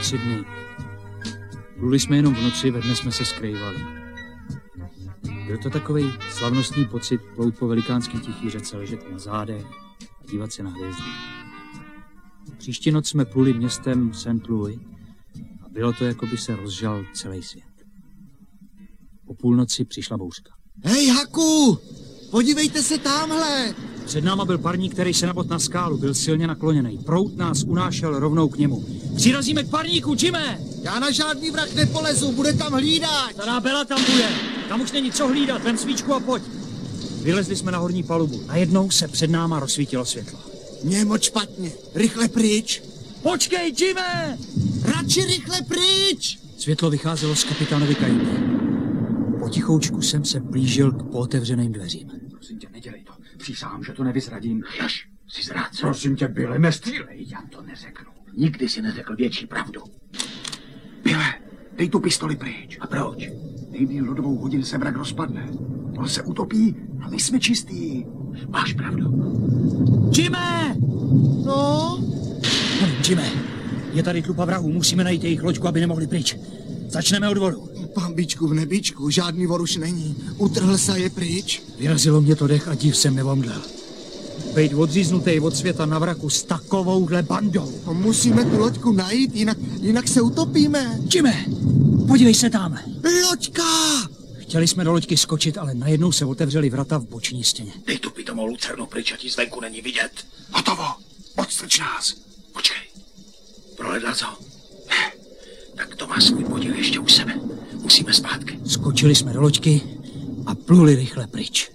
3 dny. Pluli jsme jenom v noci, ve dne jsme se skrývali. Byl to takovej slavnostní pocit plout po velikánský tichý řece, ležet na zádech a dívat se na hvězdy. Příští noc jsme pluli městem St. Louis a bylo to, jako by se rozžal celý svět. Po půlnoci přišla bouřka. Hej, Haku! Podívejte se tamhle! Před náma byl parník, který se nabot na skálu, byl silně nakloněný. Proud nás unášel rovnou k němu. Přirazíme k parníku, Jimé! Já na žádný vrah nepolezu, bude tam hlídat! Stará Bela tam bude. Tam už není co hlídat, vem svíčku a pojď. Vylezli jsme na horní palubu. Najednou se před náma rozsvítilo světlo. Mně je moc špatně. Rychle pryč! Počkej, Jimé! Radši rychle pryč! Světlo vycházelo z kapitánovy kajuty. Potichoučku jsem se blížil k pootevřeným dveřím. Prosím tě, nedělej to. Přísahám, že to nevyzradím. Jaž, jsi zrádce. Prosím tě, Byle, nestřílej. Já to neřeknu. Nikdy si neřekl větší pravdu. Byle, dej tu pistoli pryč. A proč? Nejdýl do 2 hodin se vrak rozpadne. On se utopí a my jsme čistí. Máš pravdu. Jimé! No? Jimé, je tady tlupa vrahů, musíme najít jejich loďku, aby nemohli pryč. Začneme od vodu. Pambičku v nebíčku, žádný vor už není. Utrhl se je pryč. Vyrazilo mě to dech a div jsem nevomdlel. Bejt odříznutý od světa na vraku s takovouhle bandou. No, musíme tu loďku najít, jinak se utopíme. Jimé, podívej se tam. Loďka! Chtěli jsme do loďky skočit, ale najednou se otevřely vrata v boční stěně. Dej tu pitomou lucernu pryč, a ti zvenku není vidět. Hotovo. Odstrč nás. Počkej. Prohledal co? Tak to má svůj podíl ještě u sebe. Musíme zpátky. Skočili jsme do loďky a pluli rychle pryč.